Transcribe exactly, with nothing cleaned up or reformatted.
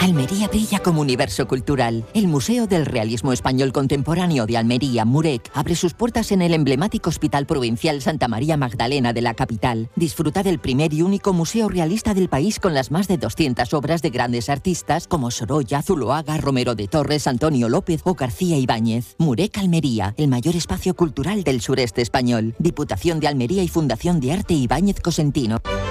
Almería brilla como universo cultural. El Museo del Realismo Español Contemporáneo de Almería, MUREC, abre sus puertas en el emblemático Hospital Provincial Santa María Magdalena de la capital. Disfruta del primer y único museo realista del país con las más de doscientas obras de grandes artistas como Sorolla, Zuloaga, Romero de Torres, Antonio López o García Ibáñez. MUREC Almería, el mayor espacio cultural del sureste español. Diputación de Almería y Fundación de Arte Ibáñez Cosentino.